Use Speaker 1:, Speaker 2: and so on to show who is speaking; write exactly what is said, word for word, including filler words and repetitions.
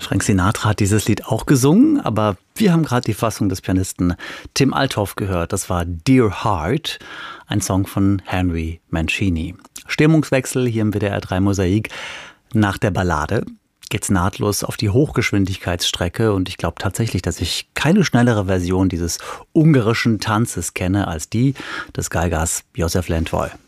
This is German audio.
Speaker 1: Frank Sinatra hat dieses Lied auch gesungen, aber wir haben gerade die Fassung des Pianisten Tim Althoff gehört. Das war Dear Heart, ein Song von Henry Mancini. Stimmungswechsel hier im W D R drei Mosaik. Nach der Ballade geht's nahtlos auf die Hochgeschwindigkeitsstrecke und ich glaube tatsächlich, dass ich keine schnellere Version dieses ungarischen Tanzes kenne als die des Geigers Josef Lendvoy.